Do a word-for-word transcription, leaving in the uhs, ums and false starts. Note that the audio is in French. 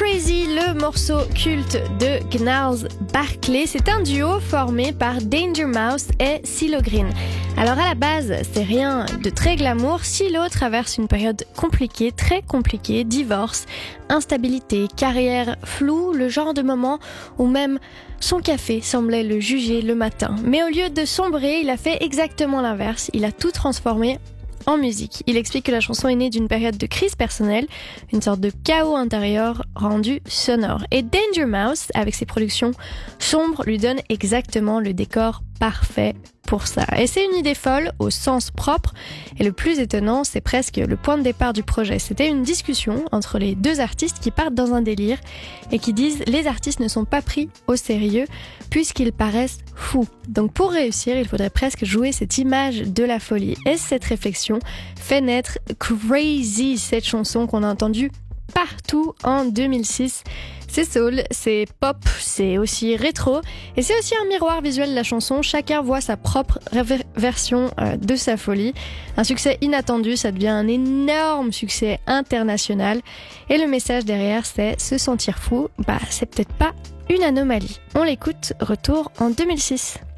Crazy, le morceau culte de Gnarls Barkley. C'est un duo formé par Danger Mouse et CeeLo Green. Alors à la base, c'est rien de très glamour. CeeLo traverse une période compliquée, très compliquée, divorce, instabilité, carrière floue, le genre de moment où même son café semblait le juger le matin. Mais au lieu de sombrer, il a fait exactement l'inverse. Il a tout transformé en musique. Il explique que la chanson est née d'une période de crise personnelle, une sorte de chaos intérieur rendu sonore. Et Danger Mouse, avec ses productions sombres, lui donne exactement le décor parfait pour ça. Et c'est une idée folle au sens propre. Et le plus étonnant, c'est presque le point de départ du projet. C'était une discussion entre les deux artistes qui partent dans un délire et qui disent les artistes ne sont pas pris au sérieux puisqu'ils paraissent fous. Donc pour réussir, il faudrait presque jouer cette image de la folie. Et cette réflexion fait naître Crazy, cette chanson qu'on a entendue partout en deux mille six. C'est soul, c'est pop, c'est aussi rétro et c'est aussi un miroir visuel de la chanson. Chacun voit sa propre réver- version euh, de sa folie. Un succès inattendu, ça devient un énorme succès international et le message derrière, c'est se sentir fou, bah c'est peut-être pas une anomalie. On l'écoute, retour en deux mille six.